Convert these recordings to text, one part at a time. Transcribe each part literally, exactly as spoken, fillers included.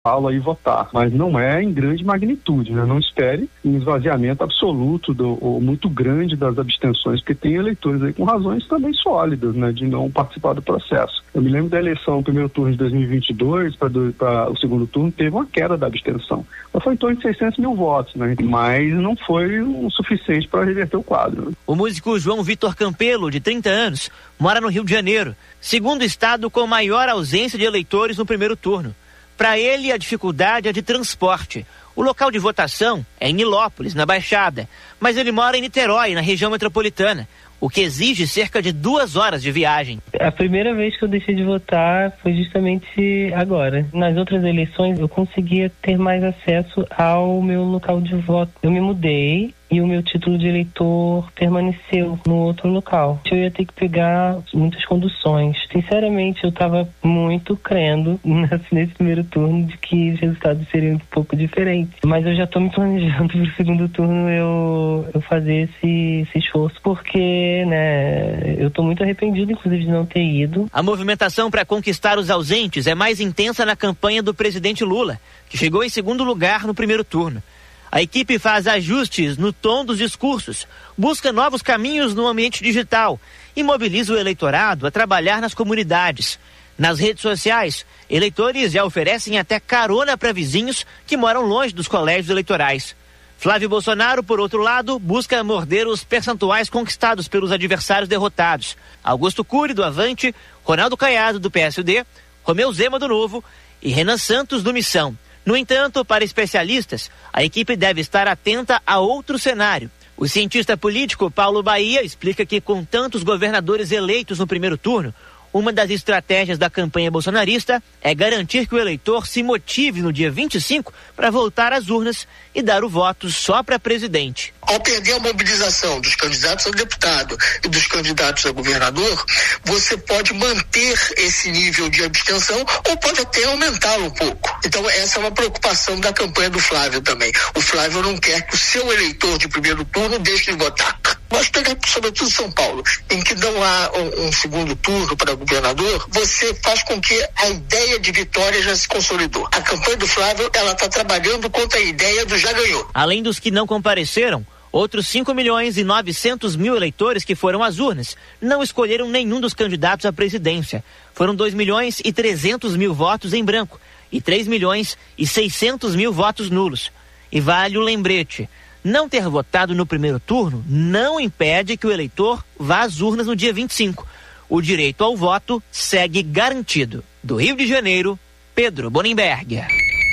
fala e votar, mas não é em grande magnitude, né? Não espere um esvaziamento absoluto do, ou muito grande das abstenções, porque tem eleitores aí com razões também sólidas, né, de não participar do processo. Eu me lembro da eleição, o primeiro turno de dois mil e vinte e dois para o segundo turno, teve uma queda da abstenção. Ela foi em torno de seiscentos mil votos, né? Mas não foi o suficiente para reverter o quadro, né? O músico João Vitor Campelo, de trinta anos, mora no Rio de Janeiro, segundo estado com maior ausência de eleitores no primeiro turno. Para ele, a dificuldade é de transporte. O local de votação é em Nilópolis, na Baixada, mas ele mora em Niterói, na região metropolitana, o que exige cerca de duas horas de viagem. A primeira vez que eu deixei de votar foi justamente agora. Nas outras eleições, eu conseguia ter mais acesso ao meu local de voto. Eu me mudei e o meu título de eleitor permaneceu no outro local. Eu ia ter que pegar muitas conduções. Sinceramente, eu estava muito crendo nesse primeiro turno de que os resultados seriam um pouco diferentes. Mas eu já estou me planejando para o segundo turno eu, eu fazer esse, esse esforço, porque, né, eu estou muito arrependido, inclusive, de não ter ido. A movimentação para conquistar os ausentes é mais intensa na campanha do presidente Lula, que chegou em segundo lugar no primeiro turno. A equipe faz ajustes no tom dos discursos, busca novos caminhos no ambiente digital e mobiliza o eleitorado a trabalhar nas comunidades. Nas redes sociais, eleitores já oferecem até carona para vizinhos que moram longe dos colégios eleitorais. Flávio Bolsonaro, por outro lado, busca morder os percentuais conquistados pelos adversários derrotados. Augusto Cury, do Avante, Ronaldo Caiado, do P S D, Romeu Zema, do Novo e Renan Santos, do Missão. No entanto, para especialistas, a equipe deve estar atenta a outro cenário. O cientista político Paulo Bahia explica que, com tantos governadores eleitos no primeiro turno, uma das estratégias da campanha bolsonarista é garantir que o eleitor se motive no dia vinte e cinco para voltar às urnas e dar o voto só para presidente. Ao perder a mobilização dos candidatos a deputado e dos candidatos a governador, você pode manter esse nível de abstenção ou pode até aumentá-lo um pouco. Então essa é uma preocupação da campanha do Flávio também. O Flávio não quer que o seu eleitor de primeiro turno deixe de votar. Nós pegamos, sobretudo São Paulo, em que não há um, um segundo turno para governador, você faz com que a ideia de vitória já se consolidou. A campanha do Flávio, ela está trabalhando contra a ideia do já ganhou. Além dos que não compareceram, outros cinco milhões e novecentos mil eleitores que foram às urnas não escolheram nenhum dos candidatos à presidência. Foram dois milhões e trezentos mil votos em branco e três milhões e seiscentos mil votos nulos. E vale o lembrete: não ter votado no primeiro turno não impede que o eleitor vá às urnas no dia vinte e cinco. O direito ao voto segue garantido. Do Rio de Janeiro, Pedro Bonenberg.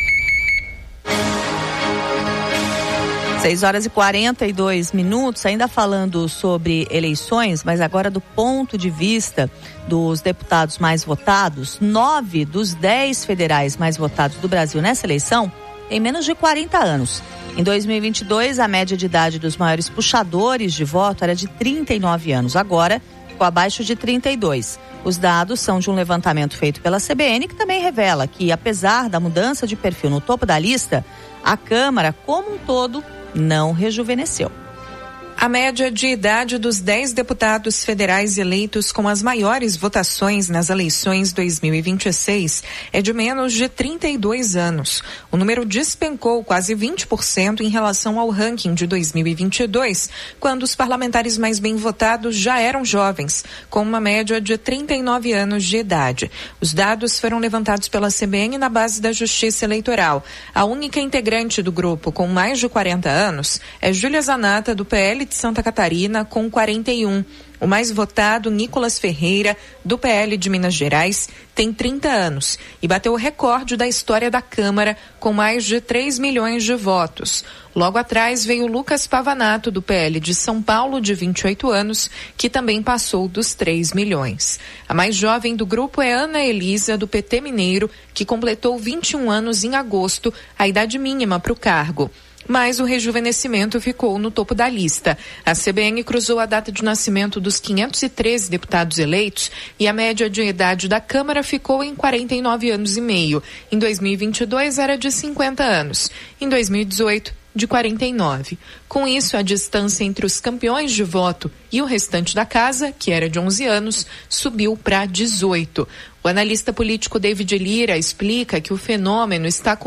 seis horas e quarenta e dois minutos, ainda falando sobre eleições, mas agora do ponto de vista dos deputados mais votados, nove dos dez federais mais votados do Brasil nessa eleição têm menos de quarenta anos. Em dois mil e vinte e dois, a média de idade dos maiores puxadores de voto era de trinta e nove anos. Agora, ficou abaixo de trinta e dois. Os dados são de um levantamento feito pela C B N, que também revela que, apesar da mudança de perfil no topo da lista, a Câmara, como um todo, não rejuvenesceu. A média de idade dos dez deputados federais eleitos com as maiores votações nas eleições dois mil e vinte e seis é de menos de trinta e dois anos. O número despencou quase vinte por cento em relação ao ranking de dois mil e vinte e dois, quando os parlamentares mais bem votados já eram jovens, com uma média de trinta e nove anos de idade. Os dados foram levantados pela C B N na base da Justiça Eleitoral. A única integrante do grupo com mais de quarenta anos é Júlia Zanata, do P L de Santa Catarina, com quarenta e um. O mais votado, Nicolas Ferreira, do P L de Minas Gerais, tem trinta anos e bateu o recorde da história da Câmara, com mais de três milhões de votos. Logo atrás veio Lucas Pavanato, do P L de São Paulo, de vinte e oito anos, que também passou dos três milhões. A mais jovem do grupo é Ana Elisa, do P T Mineiro, que completou vinte e um anos em agosto, a idade mínima para o cargo. Mas o rejuvenescimento ficou no topo da lista. A C B N cruzou a data de nascimento dos quinhentos e treze deputados eleitos e a média de idade da Câmara ficou em quarenta e nove anos e meio. Em dois mil e vinte e dois era de cinquenta anos. Em dois mil e dezoito, de quarenta e nove. Com isso, a distância entre os campeões de voto e o restante da casa, que era de onze anos, subiu para dezoito. O O analista político David Lira explica que o fenômeno está